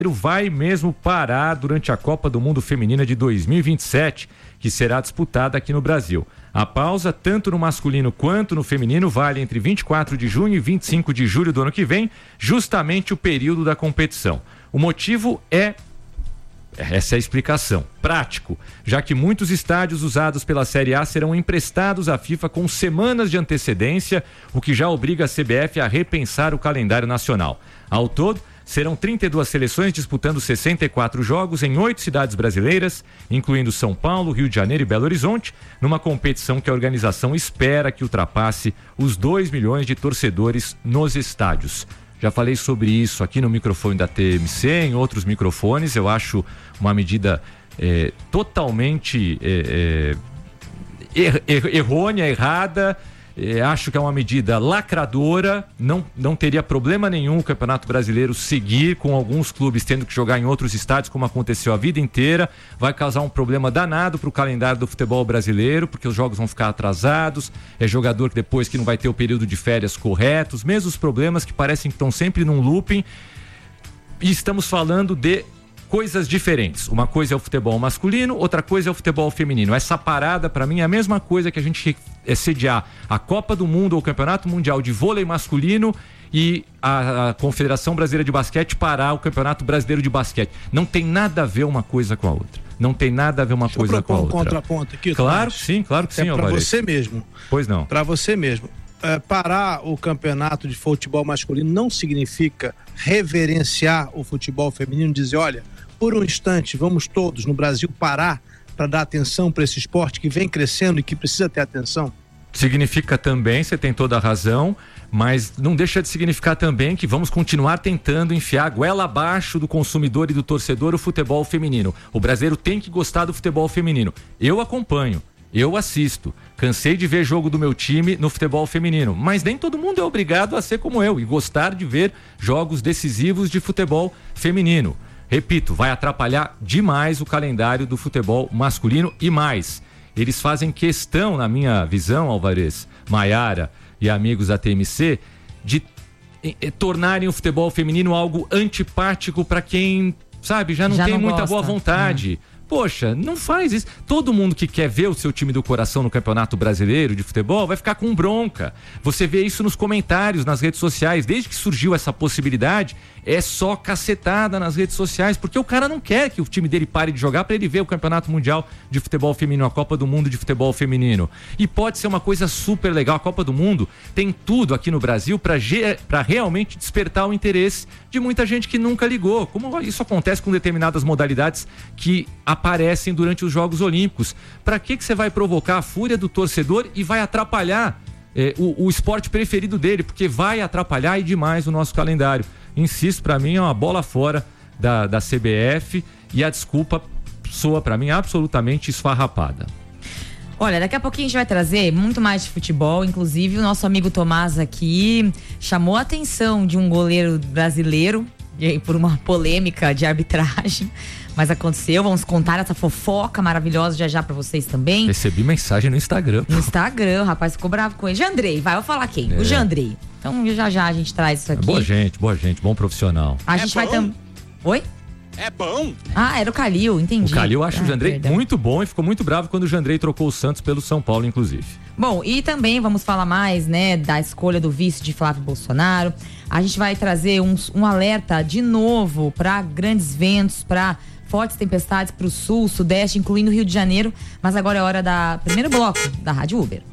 vai mesmo parar durante a Copa do Mundo Feminina de 2027, que será disputada aqui no Brasil. A pausa, tanto no masculino quanto no feminino, vale entre 24 de junho e 25 de julho do ano que vem, justamente o período da competição. O motivo essa é a explicação. Prático, já que muitos estádios usados pela Série A serão emprestados à FIFA com semanas de antecedência, o que já obriga a CBF a repensar o calendário nacional. Ao todo, serão 32 seleções disputando 64 jogos em 8 cidades brasileiras, incluindo São Paulo, Rio de Janeiro e Belo Horizonte, numa competição que a organização espera que ultrapasse os 2 milhões de torcedores nos estádios. Já falei sobre isso aqui no microfone da TMC, em outros microfones. Eu acho uma medida totalmente errônea, errada. Acho que é uma medida lacradora. Não teria problema nenhum o Campeonato Brasileiro seguir, com alguns clubes tendo que jogar em outros estádios, como aconteceu a vida inteira. Vai causar um problema danado para o calendário do futebol brasileiro, porque os jogos vão ficar atrasados. É jogador que depois que não vai ter o período de férias correto, os mesmos problemas que parecem que estão sempre num looping. E estamos falando de coisas diferentes. Uma coisa é o futebol masculino, outra coisa é o futebol feminino. Essa parada, para mim, é a mesma coisa que a gente sediar a Copa do Mundo ou o Campeonato Mundial de Vôlei Masculino e a Confederação Brasileira de Basquete parar o Campeonato Brasileiro de Basquete. Não tem nada a ver uma coisa com a outra. Não tem nada a ver uma coisa com a outra. Um contraponto aqui, claro que sim, para você mesmo. Pois não. Para você mesmo. Parar o campeonato de futebol masculino não significa reverenciar o futebol feminino, dizer, olha, por um instante vamos todos no Brasil parar para dar atenção para esse esporte que vem crescendo e que precisa ter atenção? Significa também, você tem toda a razão, mas não deixa de significar também que vamos continuar tentando enfiar a goela abaixo do consumidor e do torcedor o futebol feminino. O brasileiro tem que gostar do futebol feminino. Eu acompanho, eu assisto, cansei de ver jogo do meu time no futebol feminino, mas nem todo mundo é obrigado a ser como eu e gostar de ver jogos decisivos de futebol feminino. Repito, vai atrapalhar demais o calendário do futebol masculino e mais. Eles fazem questão, na minha visão, Alvarez, Maiara e amigos da TMC, de tornarem o futebol feminino algo antipático para quem, sabe, já não tem muita boa vontade. Poxa, não faz isso. Todo mundo que quer ver o seu time do coração no Campeonato Brasileiro de Futebol vai ficar com bronca. Você vê isso nos comentários, nas redes sociais. Desde que surgiu essa possibilidade, é só cacetada nas redes sociais, porque o cara não quer que o time dele pare de jogar para ele ver o Campeonato Mundial de Futebol Feminino, a Copa do Mundo de Futebol Feminino. E pode ser uma coisa super legal. A Copa do Mundo tem tudo aqui no Brasil para realmente despertar o interesse de muita gente que nunca ligou. Como isso acontece com determinadas modalidades que aparecem durante os Jogos Olímpicos. Para que você vai provocar a fúria do torcedor e vai atrapalhar o esporte preferido dele? Porque vai atrapalhar e demais o nosso calendário. Insisto, para mim é uma bola fora da CBF e a desculpa soa para mim absolutamente esfarrapada. Olha, daqui a pouquinho a gente vai trazer muito mais de futebol, inclusive o nosso amigo Tomás aqui chamou a atenção de um goleiro brasileiro por uma polêmica de arbitragem, mas aconteceu, vamos contar essa fofoca maravilhosa já pra vocês também. Recebi mensagem no Instagram. No Instagram, o rapaz ficou bravo com ele. Jandrei, vai, eu vou falar quem? O Jandrei. Então já a gente traz isso aqui. Boa gente, bom profissional. A gente vai também. Oi? É bom? Ah, era o Calil, entendi. O Calil acha o Jandrei muito bom e ficou muito bravo quando o Jandrei trocou o Santos pelo São Paulo, inclusive. Bom, e também vamos falar mais, né, da escolha do vice de Flávio Bolsonaro. A gente vai trazer um alerta de novo para grandes ventos, para fortes tempestades para o sul, sudeste, incluindo o Rio de Janeiro. Mas agora é hora da primeiro bloco da Rádio Uber.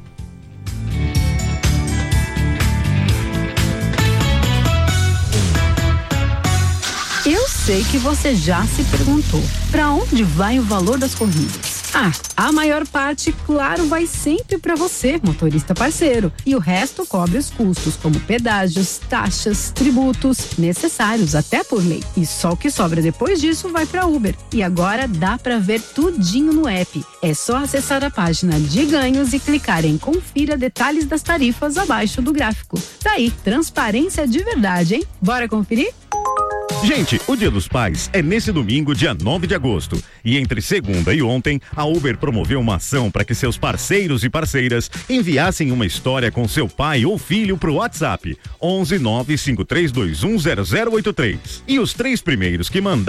Eu sei que você já se perguntou, para onde vai o valor das corridas? A maior parte, claro, vai sempre para você, motorista parceiro. E o resto cobre os custos, como pedágios, taxas, tributos, necessários até por lei. E só o que sobra depois disso vai para Uber. E agora dá para ver tudinho no app. É só acessar a página de ganhos e clicar em confira detalhes das tarifas abaixo do gráfico. Daí, transparência de verdade, hein? Bora conferir? Gente, o Dia dos Pais é nesse domingo, dia 9 de agosto. E entre segunda e ontem, a Uber promoveu uma ação para que seus parceiros e parceiras enviassem uma história com seu pai ou filho pro WhatsApp 11 953210083. E os 3 primeiros que mandaram